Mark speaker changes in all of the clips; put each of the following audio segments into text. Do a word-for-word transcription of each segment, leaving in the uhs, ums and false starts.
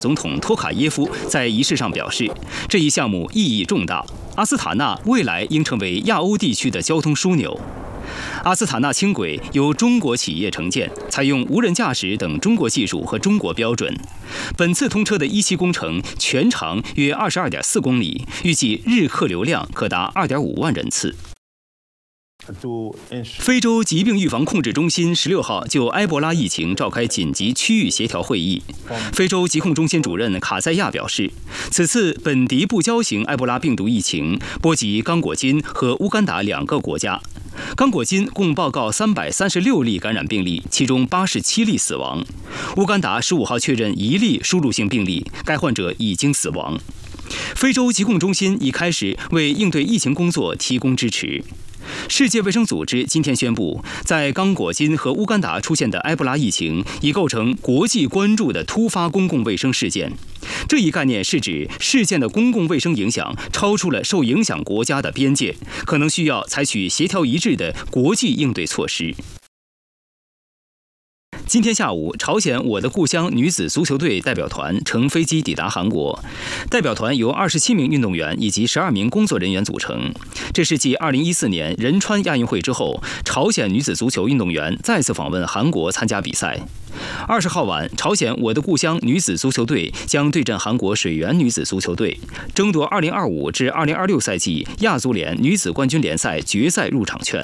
Speaker 1: 总统托卡耶夫在仪式上表示，这一项目意义重大，阿斯塔纳未来应成为亚欧地区的交通枢纽。阿斯塔纳轻轨由中国企业承建，采用无人驾驶等中国技术和中国标准。本次通车的一期工程全长约二十二点四公里，预计日客流量可达二点五万人次。非洲疾病预防控制中心十六号就埃博拉疫情召开紧急区域协调会议。非洲疾控中心主任卡塞亚表示，此次本地不交型埃博拉病毒疫情波及刚果金和乌干达两个国家。刚果金共报告三百三十六例感染病例，其中八十七例死亡。乌干达十五号确认一例输入性病例，该患者已经死亡。非洲疾控中心已开始为应对疫情工作提供支持。世界卫生组织今天宣布，在刚果金和乌干达出现的埃博拉疫情已构成国际关注的突发公共卫生事件。这一概念是指事件的公共卫生影响超出了受影响国家的边界，可能需要采取协调一致的国际应对措施。今天下午，朝鲜我的故乡女子足球队代表团乘飞机抵达韩国。代表团由二十七名运动员以及十二名工作人员组成。这是继二零一四年仁川亚运会之后，朝鲜女子足球运动员再次访问韩国参加比赛。二十号晚，朝鲜我的故乡女子足球队将对阵韩国水原女子足球队，争夺二零二五至二零二六赛季亚足联女子冠军联赛决赛入场券。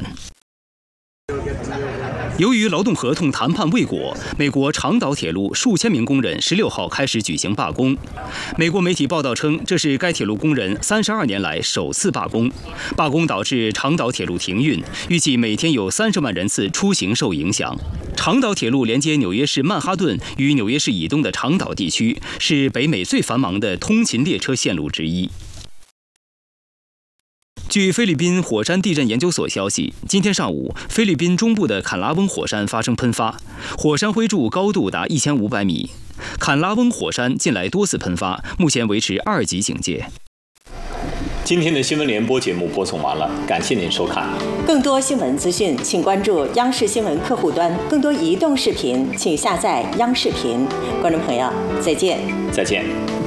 Speaker 1: 由于劳动合同谈判未果，美国长岛铁路数千名工人十六号开始举行罢工。美国媒体报道称，这是该铁路工人三十二年来首次罢工。罢工导致长岛铁路停运，预计每天有三十万人次出行受影响。长岛铁路连接纽约市曼哈顿与纽约市以东的长岛地区，是北美最繁忙的通勤列车线路之一。据菲律宾火山地震研究所消息，今天上午，菲律宾中部的坎拉翁火山发生喷发，火山灰柱高度达一千五百米。坎拉翁火山近来多次喷发，目前维持二级警戒。
Speaker 2: 今天的新闻联播节目播送完了，感谢您收看。
Speaker 3: 更多新闻资讯，请关注央视新闻客户端。更多移动视频，请下载央视频。观众朋友，再见。
Speaker 2: 再见。